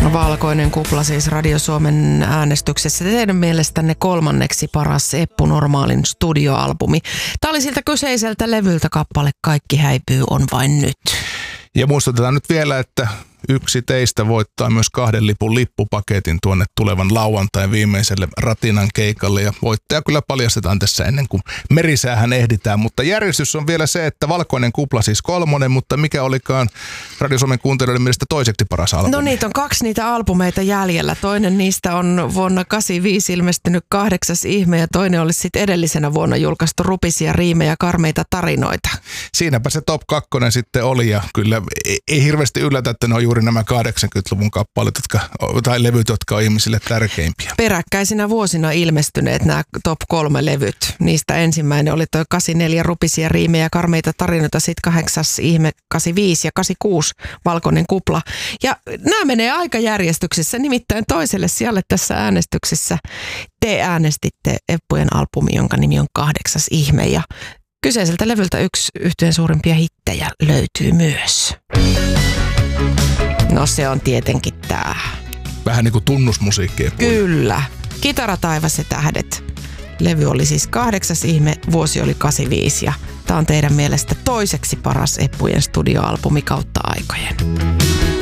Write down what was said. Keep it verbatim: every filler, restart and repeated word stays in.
Valkoinen kupla siis Radio Suomen äänestyksessä. Teidän mielestänne kolmanneksi paras Eppu Normaalin studioalbumi. Tämä oli siltä kyseiseltä levyltä kappale Kaikki häipyy on vain nyt. Ja muistutetaan nyt vielä, että yksi teistä voittaa myös kahden lipun lippupaketin tuonne tulevan lauantain viimeiselle Ratinan keikalle. Ja voittaja kyllä paljastetaan tässä ennen kuin merisäähän ehditään. Mutta järjestys on vielä se, että Valkoinen kupla siis kolmonen, mutta mikä olikaan Radio Suomen kuuntelijoiden mielestä toiseksi paras albumi? No niitä on kaksi niitä albumeita jäljellä. Toinen niistä on vuonna kahdeksankymmentäviisi ilmestynyt Kahdeksas ihme ja toinen olisi sitten edellisenä vuonna julkaistu Rupisia riimejä, karmeita tarinoita. Siinäpä se top kakkonen sitten oli ja kyllä ei, ei hirveästi yllätä, että ne on juuri nämä kahdeksankymmentäluvun kappaleet, jotka, tai levyt, jotka on ihmisille tärkeimpiä. Peräkkäisinä vuosina ilmestyneet nämä top kolme levyt. Niistä ensimmäinen oli tuo kahdeksankymmentäneljä Rupisia riimejä, karmeita tarinoita, sitten Kahdeksas ihme kahdeksankymmentäviisi ja kahdeksankymmentäkuusi Valkoinen kupla. Ja nämä menee aikajärjestyksessä, nimittäin toiselle sijalle tässä äänestyksessä. Te äänestitte Eppujen albumi, jonka nimi on Kahdeksas ihme ja kyseiseltä levyltä yksi yhtyeen suurimpia hittejä löytyy myös. No se on tietenkin tää. Vähän niin kuin tunnusmusiikki. Kyllä. Kitara, taivas ja tähdet. Levy oli siis Kahdeksas ihme, vuosi oli kahdeksankymmentäviisi ja tää on teidän mielestä toiseksi paras Eppujen studioalbumi kautta aikojen.